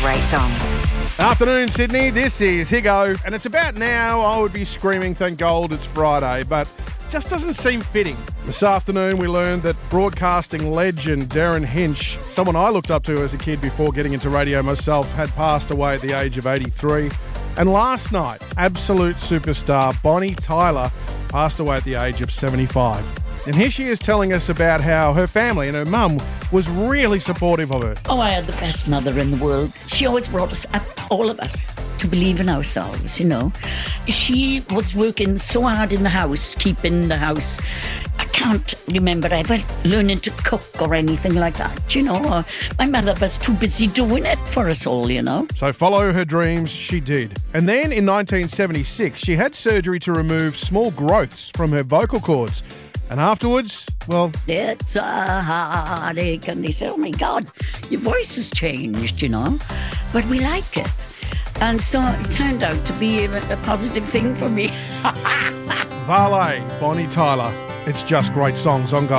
great songs. Afternoon, Sydney. This is Higo, and it's about now I would be screaming, thank God it's Friday, but just doesn't seem fitting. This afternoon we learned that broadcasting legend Darren Hinch, someone I looked up to as a kid before getting into radio myself, had passed away at the age of 83. And last night, absolute superstar Bonnie Tyler passed away at the age of 75. And here she is telling us about how her family and her mum was really supportive of her. Oh, I had the best mother in the world. She always brought us up, all of us, to believe in ourselves, you know. She was working so hard in the house, keeping the house. I can't remember ever learning to cook or anything like that, you know. My mother was too busy doing it for us all, you know. So follow her dreams, she did. And then in 1976, she had surgery to remove small growths from her vocal cords. And afterwards, well... It's a heartache. And they say, oh, my God, your voice has changed, you know. But we like it. And so it turned out to be a positive thing for me. Valet, Bonnie Tyler. It's just great songs on Go.